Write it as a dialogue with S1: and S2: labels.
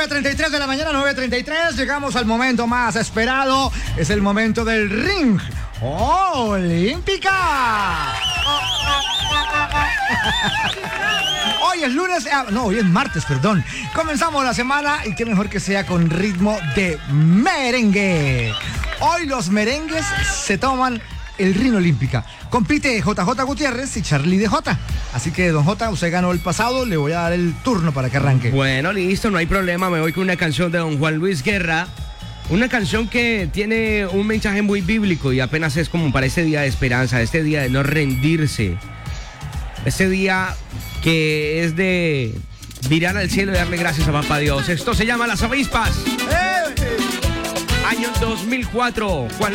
S1: 9:33 de la mañana, 9:33. Llegamos al momento más esperado. Es el momento del Ring Olímpica. Hoy es lunes, hoy es martes, perdón. Comenzamos la semana y qué mejor que sea con ritmo de merengue. Hoy los merengues se toman el Ring Olímpica. Compite JJ Gutiérrez y Charlie DJ. Así que, don J, usted ganó el pasado, le voy a dar el turno para que arranque.
S2: Bueno, listo, no hay problema. Me voy con una canción de don Juan Luis Guerra. Una canción que tiene un mensaje muy bíblico y apenas es como para este día de esperanza, este día de no rendirse. Este día que es de mirar al cielo y darle gracias a Papá Dios. Esto se llama Las Avispas. Año 2004. Juan